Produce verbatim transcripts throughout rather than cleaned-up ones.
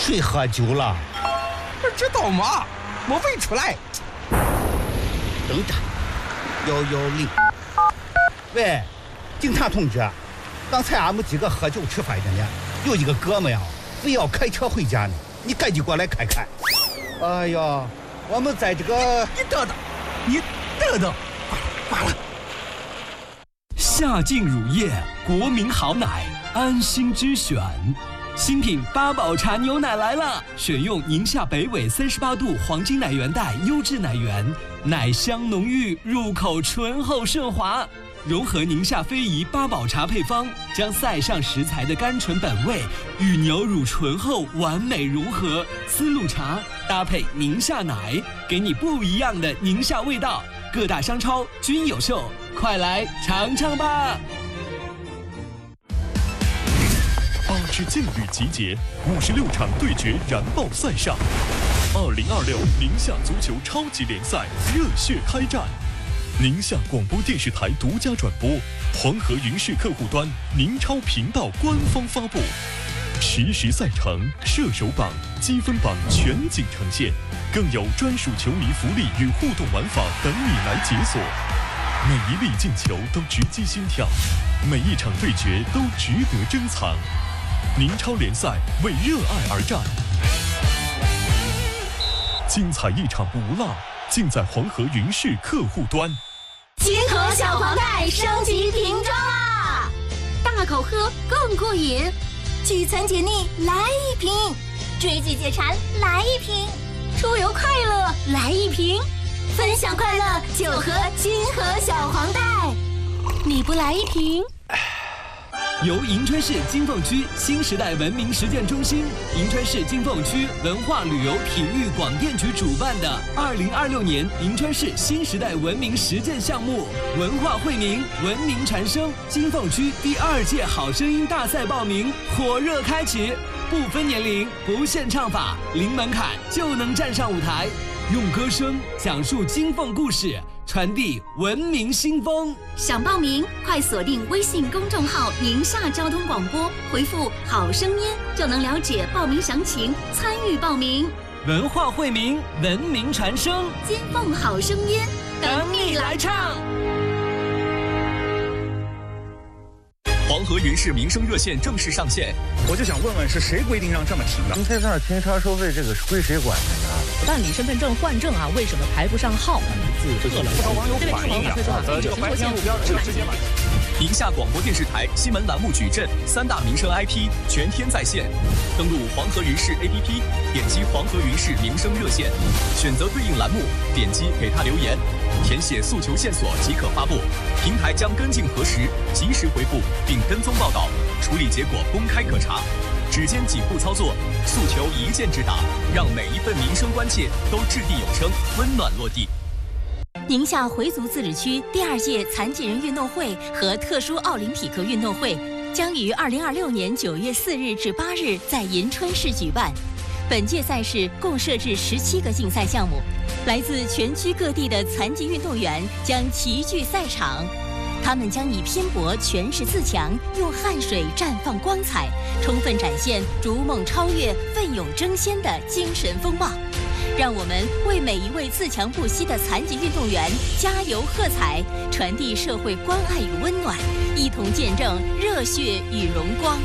谁喝酒了？ 不知道吗？我问出来。 等着，幺幺零。喂，警察同志，刚才俺们几个喝酒吃饭的呢，有一个哥们呀，非要开车回家呢，你赶紧过来看看。哎呀，我们在这个…… 你等等，你等等，挂了。 夏净乳业，国民好奶，安心之选。新品八宝茶牛奶来了，选用宁夏北纬三十八度黄金奶源带优质奶源，奶香浓郁，入口醇厚顺滑。融合宁夏非遗八宝茶配方，将塞上食材的甘醇本味与牛乳醇厚完美融合。丝路茶搭配宁夏奶，给你不一样的宁夏味道。各大商超均有售，快来尝尝吧！ 八支劲旅集结，五十六场对决燃爆赛上。二零二六宁夏足球超级联赛热血开战。宁夏广播电视台独家转播，黄河云视客户端、宁超频道官方发布，实时赛程、射手榜、积分榜全景呈现，更有专属球迷福利与互动玩法等你来解锁。每一粒进球都直击心跳，每一场对决都值得珍藏。宁超联赛为热爱而战，精彩一场不落，尽在黄河云视客户端。 金河小黄袋升级瓶装啦！大口喝更过瘾，聚餐解腻来一瓶，追剧解馋来一瓶，出游快乐来一瓶，分享快乐就喝金河小黄袋。你不来一瓶？ 由银川市金凤区新时代文明实践中心、银川市金凤区文化旅游体育广电局主办的二零二六年银川市新时代文明实践项目“文化惠民，文明传声”金凤区第二届好声音大赛报名火热开启，不分年龄，不限唱法，零门槛就能站上舞台，用歌声讲述金凤故事，传递文明新风。 想报名，快锁定微信公众号“宁夏交通广播”，回复“好声音”就能了解报名详情，参与报名。 文化惠民，文明传声， 金凤好声音， 等你来唱。 黄河云视民生热线正式上线， 我就想问问，是谁规定让这么停的？ 您在这儿停车收费，这个是归谁管的呀？ 办理身份证换证啊，为什么排不上号？ 不少网友反映呀，呃，这个白天路边这个直接买。 宁夏广播电视台新闻栏目矩阵三大民生 I P 全天在线，登录黄河云视 A P P， 点击黄河云视民生热线，选择对应栏目，点击给他留言，填写诉求线索即可发布，平台将跟进核实，及时回复并跟踪报道，处理结果公开可查。只见几步操作，诉求一键直达，让每一份民生关切都掷地有声，温暖落地。 宁夏回族自治区第二届残疾人运动会和特殊奥林匹克运动会将于二零二六年九月四日至八日在银川市举办。本届赛事共设置十七个竞赛项目，来自全区各地的残疾运动员将齐聚赛场。他们将以拼搏诠释自强，用汗水绽放光彩，充分展现逐梦超越、奋勇争先的精神风貌。让我们为每一位自强不息的残疾运动员加油喝彩，传递社会关爱与温暖，一同见证热血与荣光。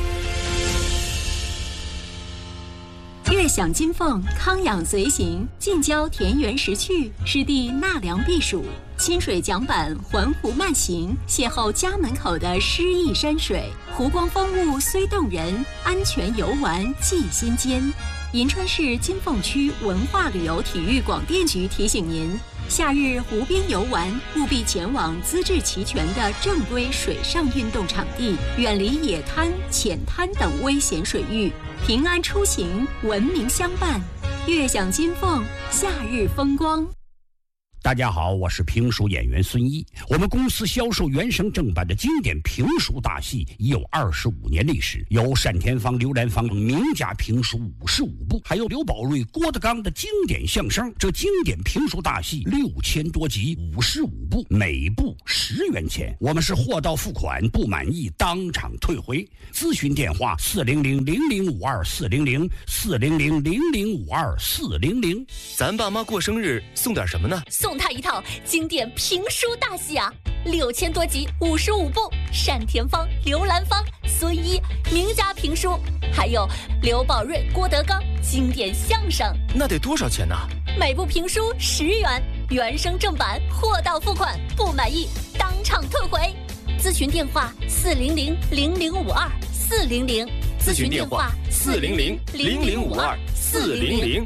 悦享金凤，康养随行，近郊田园识趣，湿地纳凉避暑，清水桨板环湖慢行，邂逅家门口的诗意山水，湖光风物虽动人，安全游玩记心间。银川市金凤区文化旅游体育广电局提醒您，夏日湖边游玩务必前往资质齐全的正规水上运动场地，远离野滩、浅滩等危险水域，平安出行，文明相伴，悦享金凤夏日风光。 大家好，我是评书演员孙一。我们公司销售原声正版的经典评书大戏已有二十五年历史，有单田芳、刘兰芳等名家评书五十五部，还有刘宝瑞、郭德纲的经典相声。这经典评书大戏六千多集，五十五部，每部十元钱。我们是货到付款，不满意当场退回。咨询电话：四零零零零五二四零零四零零零零五二四零零。 咱爸妈过生日送点什么呢？ 送他一套经典评书大戏啊，六千多集，五十五部，单田芳、刘兰芳、孙一名家评书，还有刘宝瑞、郭德纲经典相声。 那得多少钱呢？ 每部评书十元，原声正版，货到付款，不满意当场退回。咨询电话：四零零零零五二四零零。 咨询电话：四零零零零五二四零零。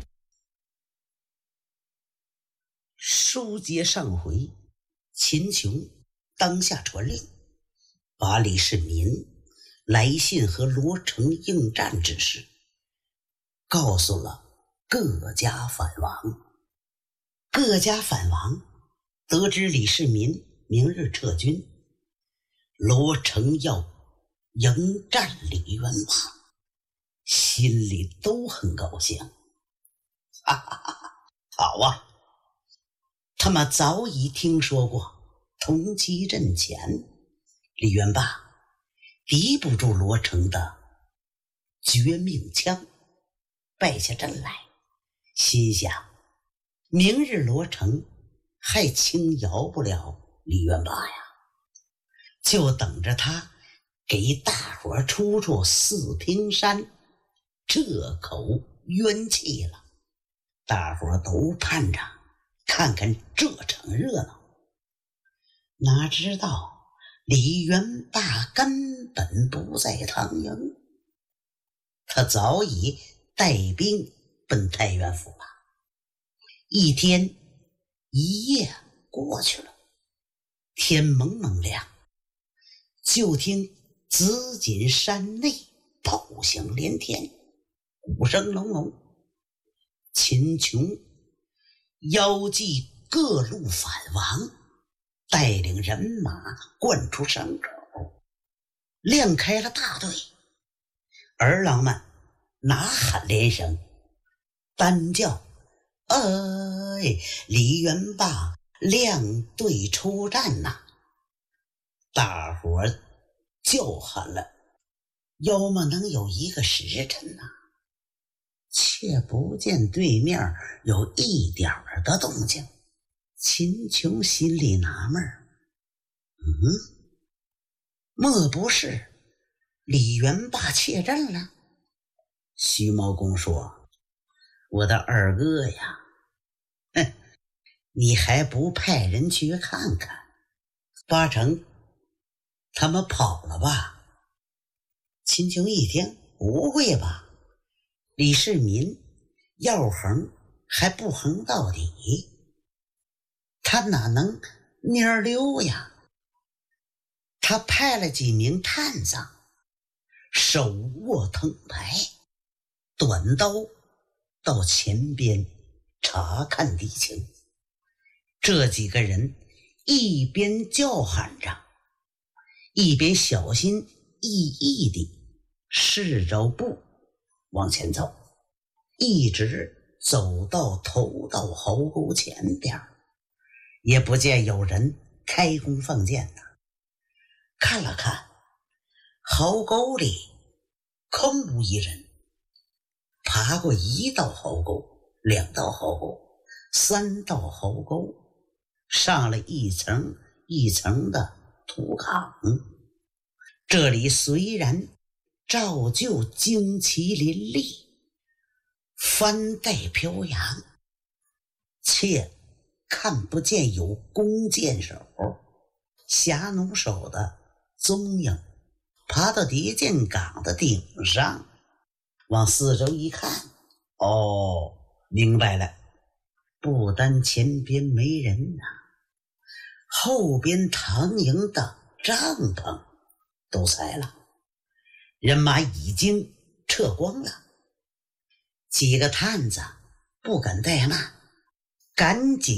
书接上回，秦琼当下传令，把李世民来信和罗成应战之事告诉了各家藩王。各家藩王得知李世民明日撤军，罗成要迎战李元霸，心里都很高兴。哈哈哈，好啊！他们早已听说过同期阵前李元霸敌不住罗成的绝命枪，败下阵来，心想明日罗成还轻摇不了李元霸呀，就等着他给大伙出出四平山这口冤气了。大伙都盼着看看这场热闹，哪知道李元霸根本不在唐营，他早已带兵奔太原府了。一天一夜过去了，天蒙蒙亮，就听紫锦山内炮响连天，鼓声隆隆。秦琼邀集各路藩王，带领人马灌出山口，亮开了大队。儿郎们呐喊连声，单叫：哎，李元霸亮队出战呐！大伙儿叫喊了要么能有一个时辰呐、啊，却不见对面有一点的动静。秦琼心里纳闷，嗯，莫不是李元霸怯阵了？徐茂公说：我的二哥呀，哼，你还不派人去看看？八成他们跑了吧？秦琼一听，不会吧，李世民要横还不横到底，他哪能蔫溜呀？他派了几名探子，手握藤牌，短刀到前边查看敌情。这几个人一边叫喊着，一边小心翼翼地试着步往前走，一直走到头道壕沟前边，也不见有人开弓放箭的。看了看壕沟里空无一人，爬过一道壕沟，两道壕沟，三道壕沟，上了一层一层的土岗。这里虽然照旧旌旗林立，帆带飘扬，却看不见有弓箭手、侠弩手的踪影。爬到敌舰岗的顶上，往四周一看，哦，明白了，不单前边没人呐、啊，后边唐营的帐篷都拆了，人马已经撤光了。几个探子不敢怠慢，赶紧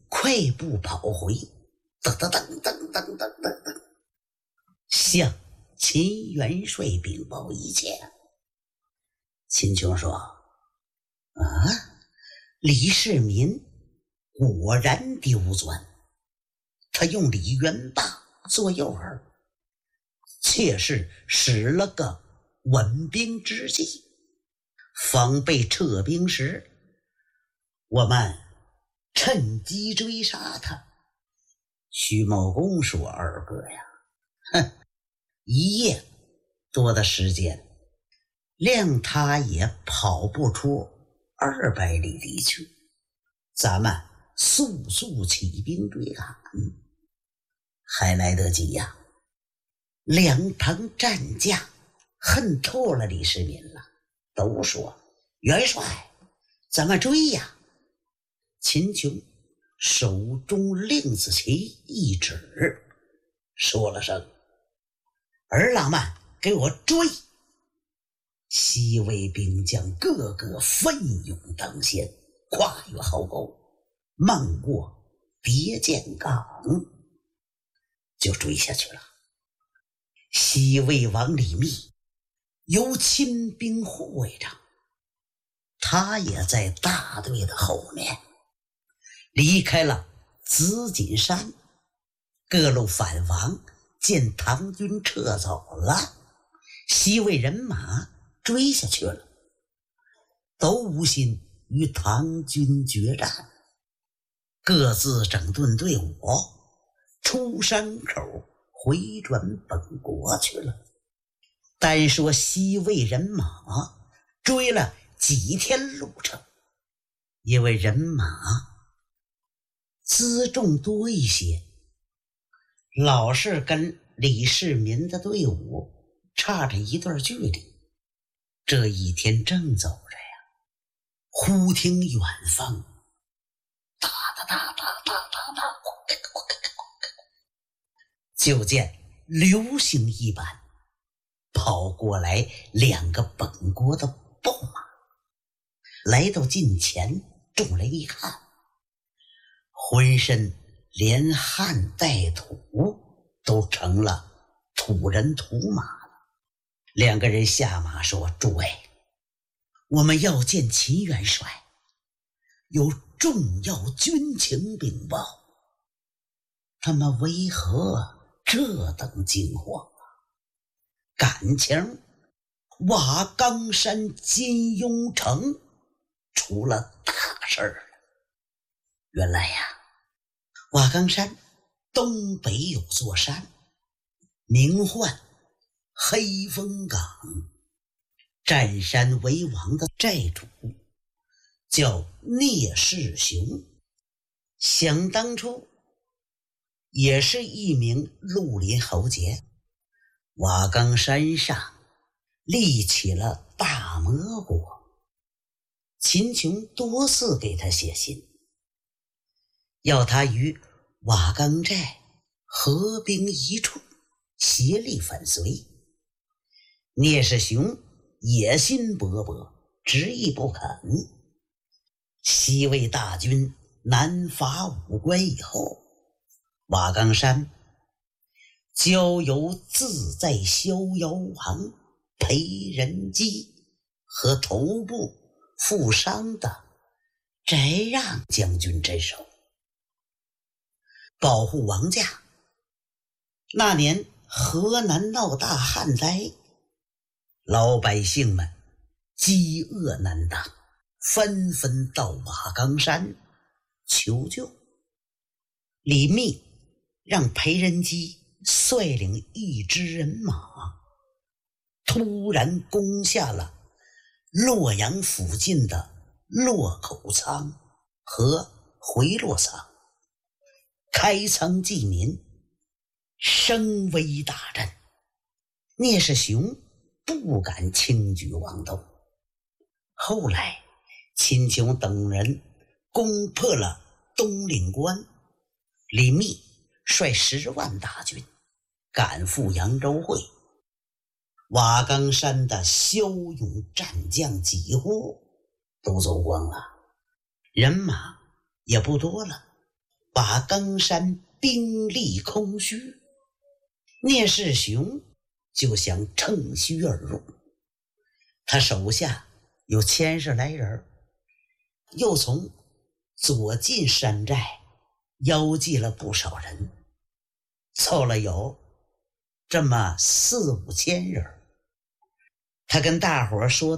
快步跑回，噔噔噔噔噔噔噔噔，向秦元帅禀报一切。秦琼说：“啊，李世民果然丢钻，他用李元霸做诱饵，却是使了个稳兵之计。防备撤兵时，我们趁机追杀他。”徐茂公说：“二哥呀，哼，一夜多的时间，谅他也跑不出二百里地去。咱们速速起兵追赶，还来得及呀！两堂战将恨透了李世民了，都说：元帅，咱们追呀！”秦琼手中令子旗一指，说了声：“儿郎们，给我追！”西魏兵将个个奋勇当先，跨越壕沟，漫过叠涧港，就追下去了。西魏王李密由亲兵护卫着，他也在大队的后面。离开了紫锦山，各路反王见唐军撤走了，西魏人马追下去了，都无心与唐军决战，各自整顿队伍，出山口回转本国去了。单说西魏人马追了几天路程，因为人马辎重多一些，老是跟李世民的队伍差着一段距离。这一天正走着呀，忽听远方哒哒哒哒哒哒哒，就见流星一般跑过来两个本国的豹马，来到近前，众人一看，浑身连汗带土都成了土人土马了。两个人下马说：“诸位，我们要见秦元帅，有重要军情禀报。”他们为何这等惊慌啊？感情瓦岗山金庸城出了大事了。原来呀，瓦岗山东北有座山，名唤黑风岗，占山为王的寨主叫聂世雄，想当初也是一名绿林豪杰。瓦岗山上立起了大魔国，秦琼多次给他写信，要他与瓦岗寨合兵一处，协力反隋。聂世雄野心勃勃，执意不肯。西魏大军南伐五关以后，瓦岗山交由自在逍遥王裴仁基和头部负伤的翟让将军镇守，保护王家。那年河南闹大旱灾，老百姓们饥饿难当，纷纷到瓦岗山求救。李密让裴仁基率领一支人马，突然攻下了洛阳附近的洛口仓和回洛仓，开仓济民，声威大振。聂世雄不敢轻举妄动。后来秦琼等人攻破了东岭关，李密率十万大军赶赴扬州会，瓦岗山的骁勇战将几乎都走光了，人马也不多了。 把冈山兵力空虚，聂世雄就想乘虚而入。他手下有千十来人，又从左近山寨邀集了不少人，凑了有这么四五千人。他跟大伙说